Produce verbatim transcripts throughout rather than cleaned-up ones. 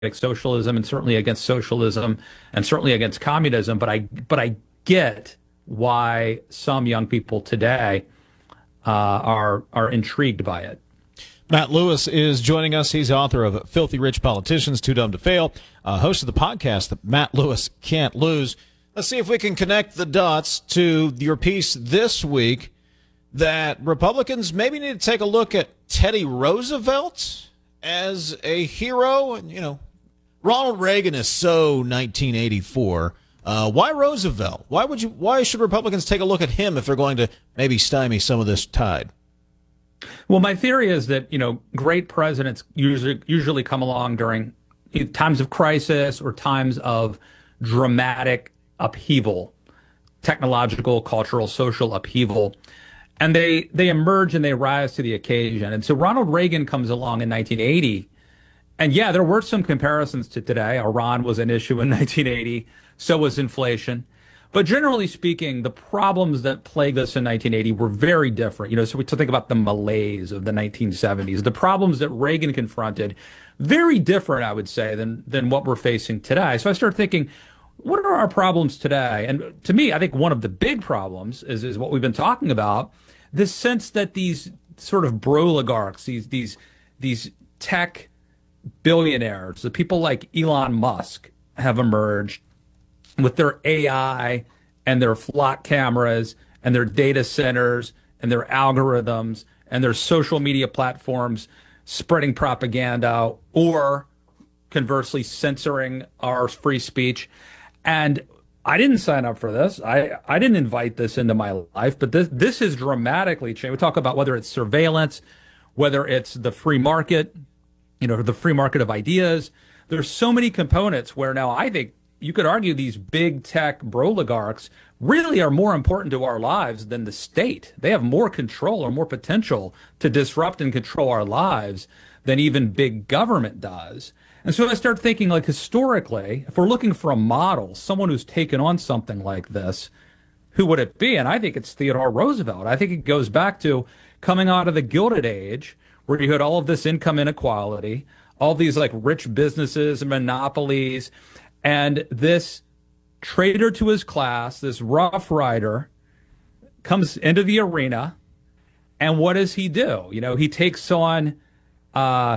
socialism and certainly against socialism and certainly against communism. But I but I get why some young people today uh, are are intrigued by it. Matt Lewis is joining us. He's author of Filthy Rich Politicians, Too Dumb to Fail, uh, host of the podcast that Matt Lewis Can't Lose. Let's see if we can connect the dots to your piece this week that Republicans maybe need to take a look at Teddy Roosevelt as a hero. And, you know, Ronald Reagan is so nineteen eighty-four. Uh, why Roosevelt? Why would you? Why should Republicans take a look at him if they're going to maybe stymie some of this tide? Well, my theory is that, you know, great presidents usually usually come along during times of crisis or times of dramatic upheaval, technological, cultural, social upheaval. And they they emerge and they rise to the occasion. And so Ronald Reagan comes along in nineteen eighty. And yeah, there were some comparisons to today. Iran was an issue in nineteen eighty. So was inflation. But generally speaking, the problems that plagued us in nineteen eighty were very different. You know, so we think about the malaise of the nineteen seventies, the problems that Reagan confronted, very different, I would say, than than what we're facing today. So I started thinking, what are our problems today? And to me, I think one of the big problems is, is what we've been talking about, this sense that these sort of broligarchs, these these these tech billionaires, the people like Elon Musk have emerged with their A I and their flock cameras and their data centers and their algorithms and their social media platforms spreading propaganda or conversely censoring our free speech. And I didn't sign up for this. I, I didn't invite this into my life, but this, this has dramatically changed. We talk about whether it's surveillance, whether it's the free market, you know, the free market of ideas. There's so many components where now I think you could argue these big tech broligarchs really are more important to our lives than the state. They have more control or more potential to disrupt and control our lives than even big government does. And so I start thinking, like, historically, if we're looking for a model, someone who's taken on something like this, who would it be? And I think it's Theodore Roosevelt. I think it goes back to coming out of the Gilded Age, where you had all of this income inequality, all these like rich businesses and monopolies, and this traitor to his class, this Rough Rider, comes into the arena, and what does he do? You know, he takes on uh,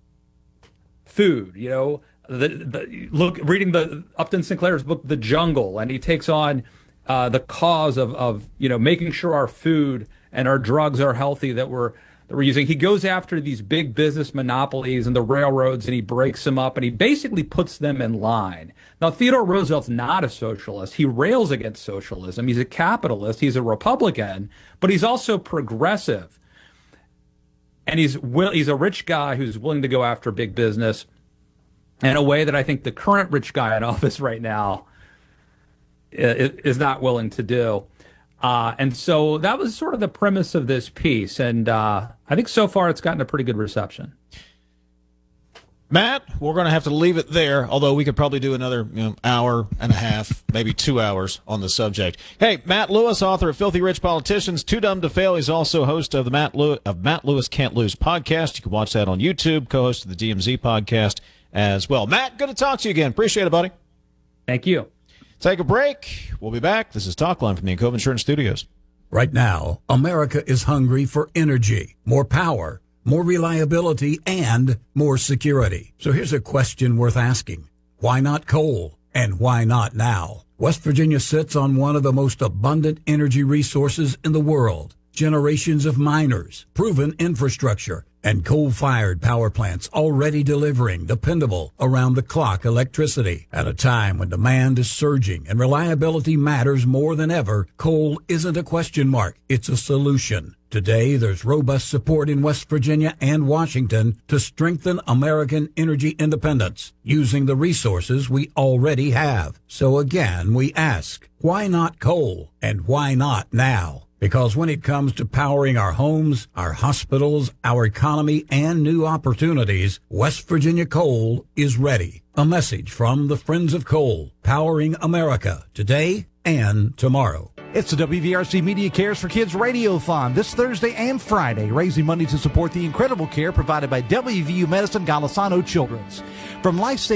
food. You know, the, the look reading the Upton Sinclair's book, The Jungle, and he takes on uh, the cause of of you know making sure our food and our drugs are healthy that we're that we're using. He goes after these big business monopolies and the railroads, and he breaks them up, and he basically puts them in line. Now, Theodore Roosevelt's not a socialist. He rails against socialism. He's a capitalist. He's a Republican, but he's also progressive. And he's will, he's a rich guy who's willing to go after big business in a way that I think the current rich guy in office right now is not willing to do. Uh, and so that was sort of the premise of this piece. And uh, I think so far it's gotten a pretty good reception. Matt, we're going to have to leave it there, although we could probably do another you know, hour and a half, maybe two hours on the subject. Hey, Matt Lewis, author of Filthy Rich Politicians, Too Dumb to Fail. He's also host of the Matt Lewis, of Matt Lewis Can't Lose podcast. You can watch that on YouTube, co-host of the D M Z podcast as well. Matt, good to talk to you again. Appreciate it, buddy. Thank you. Take a break. We'll be back. This is Talkline from the Encova Insurance Studios. Right now, America is hungry for energy, more power, more reliability, and more security. So here's a question worth asking. Why not coal? And why not now? West Virginia sits on one of the most abundant energy resources in the world. Generations of miners, proven infrastructure, and coal-fired power plants already delivering dependable, around-the-clock electricity. At a time when demand is surging and reliability matters more than ever, coal isn't a question mark, it's a solution. Today, there's robust support in West Virginia and Washington to strengthen American energy independence using the resources we already have. So again, we ask, why not coal? And why not now? Because when it comes to powering our homes, our hospitals, our economy, and new opportunities, West Virginia Coal is ready. A message from the Friends of Coal, powering America today and tomorrow. It's the W V R C Media Cares for Kids Radiothon this Thursday and Friday, raising money to support the incredible care provided by W V U Medicine Golisano Children's. From life